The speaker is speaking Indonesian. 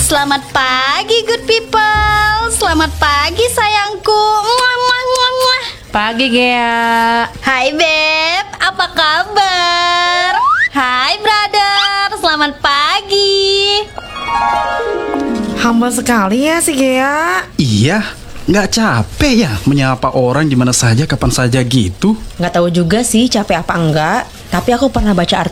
Selamat pagi good people. Selamat pagi sayangku. Muah, muah, muah, muah. Pagi Gea. Hai Beb, apa kabar? Hai brother, selamat pagi. Humble sekali ya si Gea. Iya, nggak capek ya menyapa orang di mana saja, kapan saja gitu? Nggak tahu juga sih capek apa enggak. Tapi aku pernah baca artikel